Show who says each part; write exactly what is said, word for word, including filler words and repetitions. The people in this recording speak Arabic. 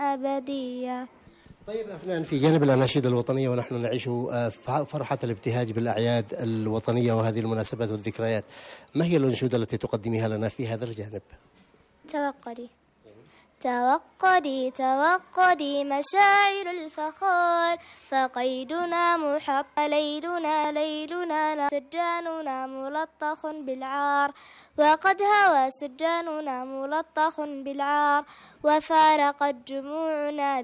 Speaker 1: أبديا.
Speaker 2: طيب أفنان، في جانب الأناشيد الوطنية ونحن نعيش فرحة الابتهاج بالأعياد الوطنية وهذه المناسبات والذكريات، ما هي الأنشودة التي تقدميها لنا في هذا الجانب؟
Speaker 1: توقدي توقدي توقدي مشاعر الفخار، فقيدنا محط ليلنا ليلنا سجاننا ملطخ بالعار، وقد هوى سجاننا ملطخ بالعار، وفارقت جموعنا